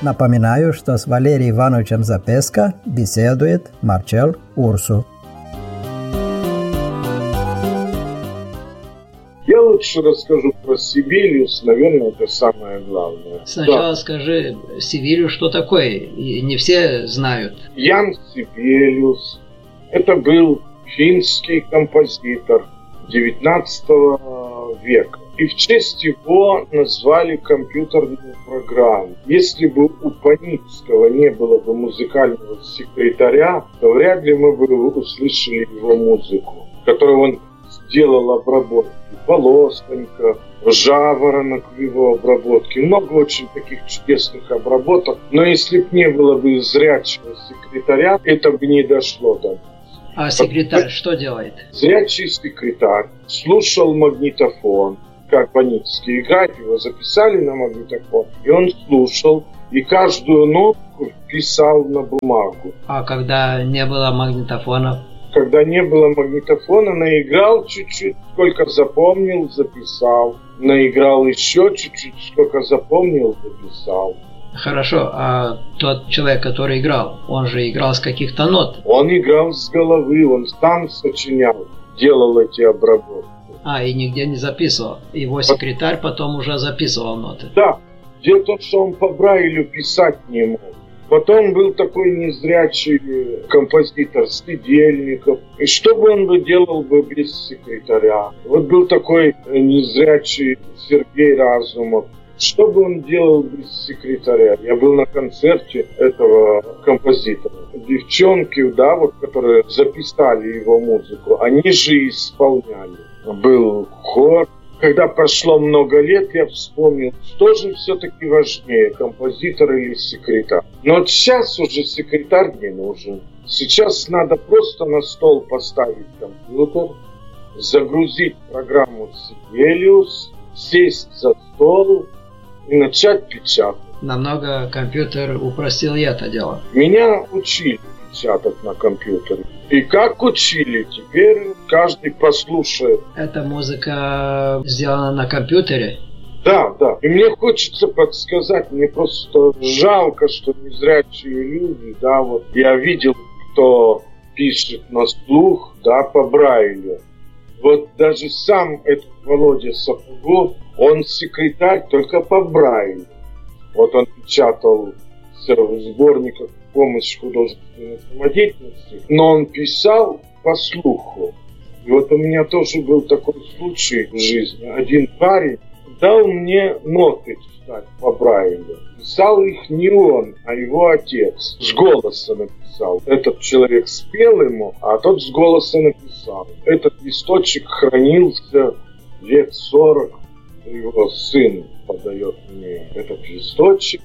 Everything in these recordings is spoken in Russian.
Напоминаю, что с Валерием Ивановичем Запеско беседует Марчел Урсу. Я лучше расскажу про Сибелиус, наверное, это самое главное. Сначала скажи Сибелиус, что такое, и не все знают. Ян Сибелиус, это был финский композитор XIX века. И в честь его назвали компьютерную программу. Если бы у Паницкого не было бы музыкального секретаря, то вряд ли мы бы услышали его музыку, которую он сделал обработки. Полосонька, Жаворонок в его обработке. Много очень таких чудесных обработок. Но если бы не было бы зрячего секретаря, это бы не дошло до нас. А секретарь что делает? Зрячий секретарь слушал магнитофон, как Паницкий играет, его записали на магнитофон, и он слушал, и каждую нотку писал на бумагу. А когда не было магнитофонов? Когда не было магнитофона, наиграл чуть-чуть, сколько запомнил, записал. Наиграл еще чуть-чуть, сколько запомнил, записал. Хорошо, а тот человек, который играл, он же играл с каких-то нот? Он играл с головы, он сам сочинял, делал эти обработки. И нигде не записывал? Его секретарь потом уже записывал ноты? Да. Дело в том, что он по Брайлю писать не мог. Потом был такой незрячий композитор Сидельников. И что бы он бы делал бы без секретаря? Вот был такой незрячий Сергей Разумов. Что бы он делал без секретаря? Я был на концерте этого композитора. Девчонки, да, вот, которые записали его музыку, они же исполняли. Был хор. Когда прошло много лет, я вспомнил, что же все-таки важнее, композитор или секретарь. Но вот сейчас уже секретарь не нужен. Сейчас надо просто на стол поставить компьютер, загрузить программу Sibelius, сесть за стол и начать печатать. Намного компьютер упростил это дело. Меня учили печатать на компьютере. И как учили, теперь каждый послушает. Эта музыка сделана на компьютере? Да. И мне хочется подсказать, мне просто жалко, что незрячие люди, да, вот я видел, кто пишет на слух, да, по Брайлю. Вот даже сам этот Володя Сапогов, он секретарь только по Брайлю. Вот он печатал в сборниках «Помощь художественной самодеятельности», но он писал по слуху. И вот у меня тоже был такой случай в жизни. Один парень дал мне ноты читать по Брайлю. Писал их не он, а его отец. С голоса написал. Этот человек спел ему, а тот с голоса написал. Этот листочек хранился лет 40. Его сын подает мне этот листочек.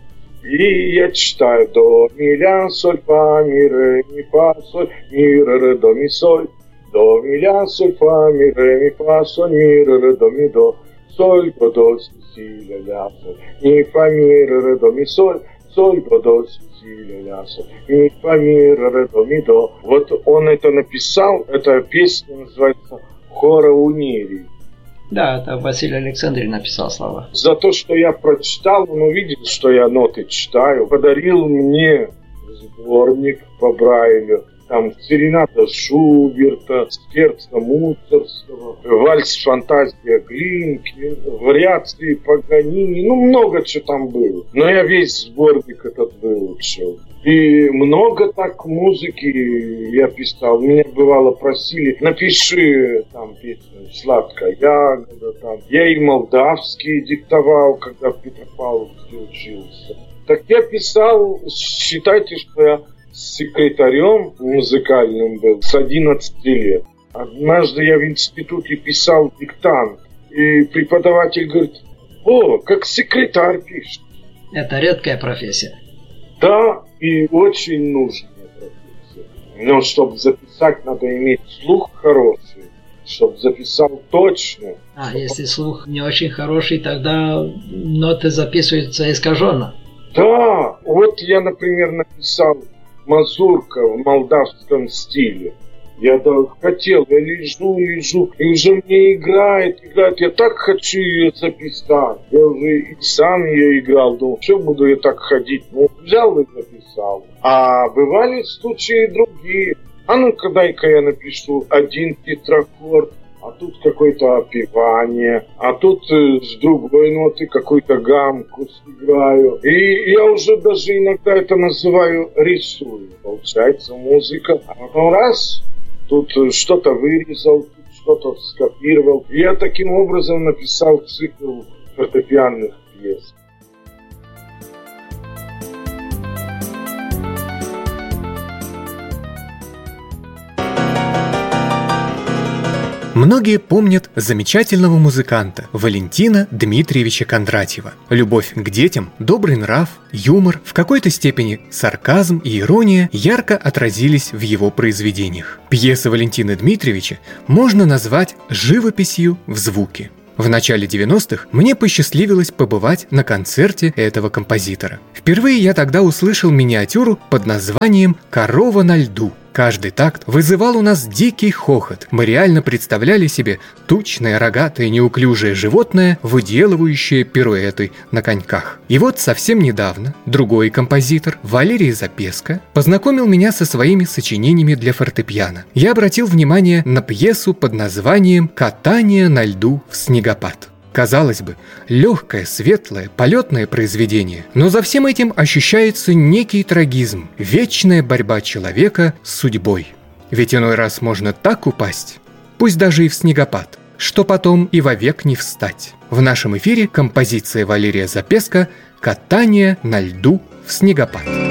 И я читаю: до, ми, ля, соль, фа, ми, ре, ми, фа, соль, ми, ре, ре, до, ми, соль. До, ми, ля, соль, фа, ми, ре, ми, фа, соль, ми, ре, ре, до, ми, до. Соль, до, си, ля, ля, соль. Ми, фа, ми, ре, ре, до, ми, соль. Соль, до, си, ля, ля, соль. Ми, фа, ми, ре, ре, до, ми, до. Вот он это написал, эта песня называется «Хора Унирий». Да, это Василий Александрин написал слова. За то, что я прочитал, он увидел, что я ноты читаю, подарил мне сборник по Брайлю. Там серената Шуберта, сердце Муцерского, вальс «Фантазия» Глинки, вариации Паганини, много чего там было. Но я весь сборник этот выучил. И много так музыки я писал. Меня бывало просили: напиши там песню «Сладкая ягода». Там. Я и молдавские диктовал, когда в Петропавловске учился. Так я писал, считайте, что я секретарем музыкальным был с 11 лет. Однажды я в институте писал диктант, и преподаватель говорит: о, как секретарь пишет. Это редкая профессия. Да, и очень нужная профессия. Но чтобы записать, надо иметь слух хороший, чтобы записал точно. Если слух не очень хороший, тогда ноты записываются искаженно. Да, вот я, например, написал «Мазурка» в молдавском стиле. Я хотел, я лежу, и уже мне играет. Я так хочу ее записать. Я уже и сам ее играл, думал, что буду я так ходить. Взял и записал. А бывали случаи другие. А ну-ка, дай-ка я напишу один тетракорд, а тут какое-то опевание, а тут с другой ноты какую-то гамку сыграю. И я уже даже иногда это называю рисую. Получается музыка. А потом раз, тут что-то вырезал, тут что-то скопировал. И я таким образом написал цикл фортепианных пьес. Многие помнят замечательного музыканта Валентина Дмитриевича Кондратьева. Любовь к детям, добрый нрав, юмор, в какой-то степени сарказм и ирония ярко отразились в его произведениях. Пьесы Валентина Дмитриевича можно назвать живописью в звуке. В начале 90-х мне посчастливилось побывать на концерте этого композитора. Впервые я тогда услышал миниатюру под названием «Корова на льду». Каждый такт вызывал у нас дикий хохот. Мы реально представляли себе тучное, рогатое, неуклюжее животное, выделывающее пируэты на коньках. И вот совсем недавно другой композитор, Валерий Запеска, познакомил меня со своими сочинениями для фортепиано. Я обратил внимание на пьесу под названием «Катание на льду в снегопад». Казалось бы, легкое, светлое, полетное произведение, но за всем этим ощущается некий трагизм, вечная борьба человека с судьбой. Ведь иной раз можно так упасть, пусть даже и в снегопад, что потом и вовек не встать. В нашем эфире композиция Валерия Запеска «Катание на льду в снегопад».